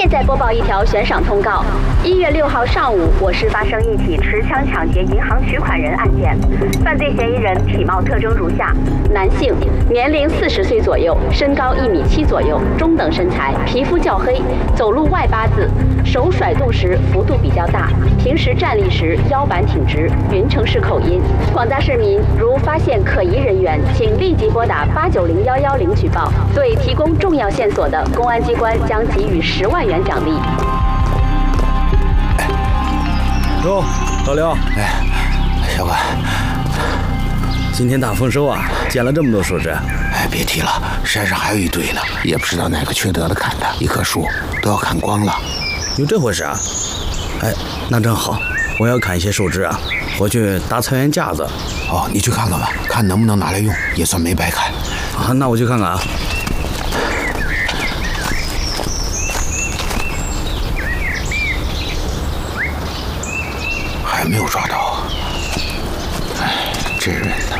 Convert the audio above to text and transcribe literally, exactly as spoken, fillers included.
现在播报一条悬赏通告：一月六号上午，我市发生一起持枪抢劫银行取款人案件，犯罪嫌疑人体貌特征如下：男性，年龄四十岁左右，身高一米七左右，中等身材，皮肤较黑，走路外八字，手甩动时幅度比较大，平时站立时腰板挺直，云城市口音。广大市民如发现可疑人员，请立即拨打八九零幺幺零举报。对提供重要线索的，公安机关将给予十万元奖励。 哟，老刘， 哎，小关， 今天大丰收啊，捡了这么多树枝。 哎，别提了，山上还有一堆呢，也不知道哪个缺德的砍的，一棵树都要砍光了。 有这回事啊？哎，那正好，我要砍一些树枝啊，回去搭菜园架子。 哦，你去看看吧，看能不能拿来用，也算没白砍。 啊，那我去看看啊。 还没有抓到。哎，这人